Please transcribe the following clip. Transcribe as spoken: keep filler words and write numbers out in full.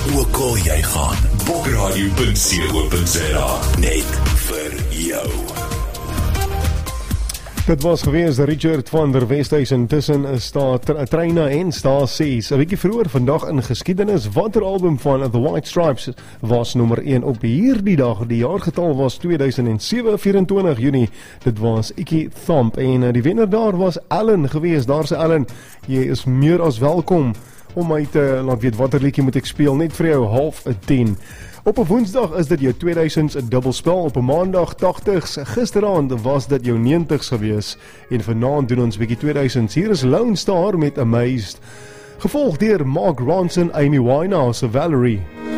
Ook al jy gaan, bokradio punt co punt za, net vir jou. Dit was gewees Richard van der Westhuizen. Tussen staan treine en staan ses. 'n bietjie vroeër vandag in geskiedenis, watter album van The White Stripes was nommer een op hierdie dag? Die jaargetal was twee duisend sewe, vyf-en-twintig Junie. Dit was Icky Thump en die wenner daar was Alan gewees. Daar's Alan. Jy is meer as welkom om my te laat weet watter liedjie moet ek speel, net vir jou half tien. Op 'n Woensdag is dit jou tweeduisends dubbelspel, op 'n Maandag tagtigs, gisteraand was dit jou neuntigs gewees en vanaand doen ons bietjie tweeduisends. Hier is Lone Star met Amazed, gevolg deur Mark Ronson, Amy Winehouse, Valerie.